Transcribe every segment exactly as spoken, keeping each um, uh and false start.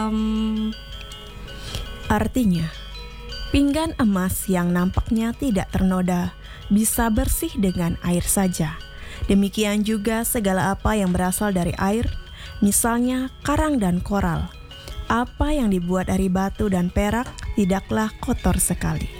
Um, artinya, pinggan emas yang nampaknya tidak ternoda bisa bersih dengan air saja. Demikian juga segala apa yang berasal dari air, misalnya karang dan koral. Apa yang dibuat dari batu dan perak tidaklah kotor sekali.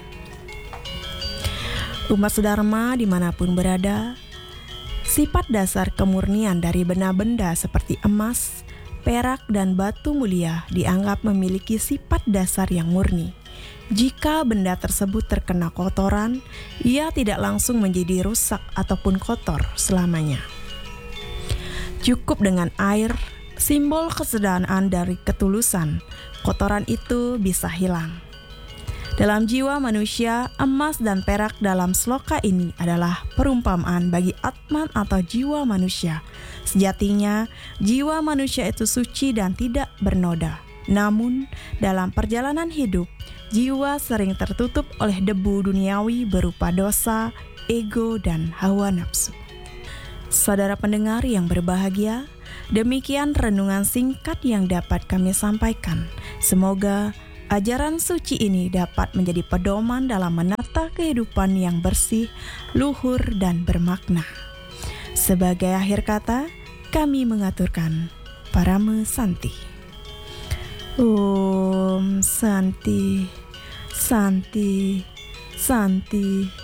Umat Dharma dimanapun berada, sifat dasar kemurnian dari benda-benda seperti emas, perak, dan batu mulia dianggap memiliki sifat dasar yang murni. Jika benda tersebut terkena kotoran, ia tidak langsung menjadi rusak ataupun kotor selamanya. Cukup dengan air, simbol kesederhanaan dari ketulusan, kotoran itu bisa hilang. Dalam jiwa manusia, emas dan perak dalam sloka ini adalah perumpamaan bagi atman atau jiwa manusia. Sejatinya, jiwa manusia itu suci dan tidak bernoda. Namun, dalam perjalanan hidup, jiwa sering tertutup oleh debu duniawi berupa dosa, ego, dan hawa nafsu. Saudara pendengar yang berbahagia, demikian renungan singkat yang dapat kami sampaikan. Semoga ajaran suci ini dapat menjadi pedoman dalam menata kehidupan yang bersih, luhur, dan bermakna. Sebagai akhir kata, kami mengaturkan Parama Santi. Om Santi, Santi, Santi.